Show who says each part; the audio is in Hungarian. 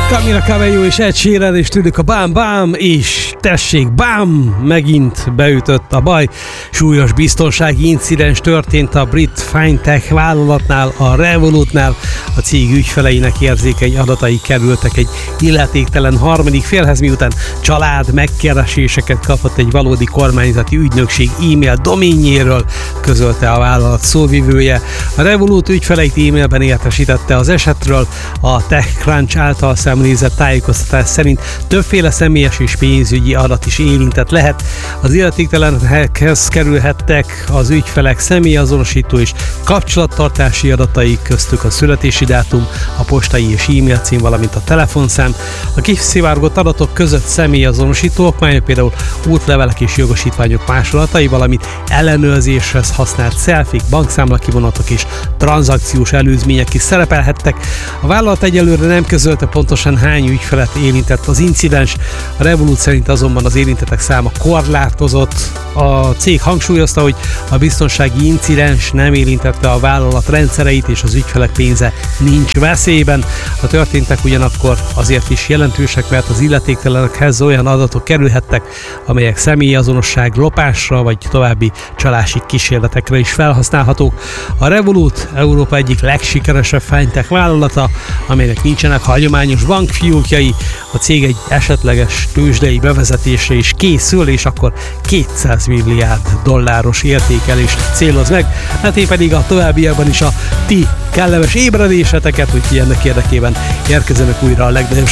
Speaker 1: Camila Cabello és Ed Sheeran, és tudjuk a bám bám, és tessék, bám, megint beütött a baj. Súlyos biztonsági incidens történt a brit Fintech vállalatnál, a Revolutnál. A cég ügyfeleinek érzékeny adatai kerültek egy illetéktelen harmadik félhez, miután család megkereséseket kapott egy valódi kormányzati ügynökség e-mail doménjéről, közölte a vállalat szóvivője. A Revolut ügyfeleit e-mailben értesítette az esetről. A TechCrunch által szemlézett tájékoztatás szerint többféle személyes és pénzügyi adat is érintett lehet. Az illetéktelenekhez kerülhettek az ügyfelek személyazonosító és kapcsolattartási adatai, köztük a születési dátum, a postai és e-mail cím, valamint a telefonszám. A kiszivárgott adatok között személyazonosító okmányok, például útlevelek és jogosítványok másolatai, valamint ellenőrzéshez használt szelfik, bankszámlakivonatok és tranzakciós előzmények is szerepelhettek. A vállalat egyelőre nem közölte pontosan hány ügyfelet érintett az incidens. A Revolut szerint azonban az érintettek száma korlátozott. A cég hangsúlyozta, hogy a biztonsági incidens nem érintette a vállalat rendszereit, és az ügyfelek pénze nincs veszélyben. A történtek ugyanakkor azért is jelentősek, mert az illetéktelenekhez olyan adatok kerülhettek, amelyek személyazonosság lopásra vagy további csalási kísérletekre is felhasználhatók. A Revolut Európa egyik legsikeresebb fintech vállalata, amelynek nincsenek hagyományos bankfiókjai. A cég egy esetleges tőzsdei bevezetésre is készül, és akkor $200 milliárd értékelést céloz meg. Hát én pedig a továbbiakban is a ti kellemes ébredéseteket, úgyhogy ennek érdekében érkezenek újra a legnagyobb